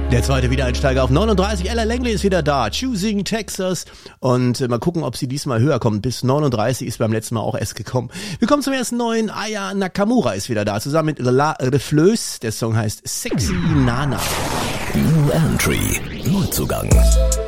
Der zweite Wiedereinsteiger auf 39. Ella Langley ist wieder da. Choosing Texas. Und mal gucken, ob sie diesmal höher kommt. Bis 39 ist beim letzten Mal auch erst gekommen. Wir kommen zum ersten neuen. Aya Nakamura ist wieder da. Zusammen mit La Refleuse. Der Song heißt Sexy Nana. New Entry. Neuzugang.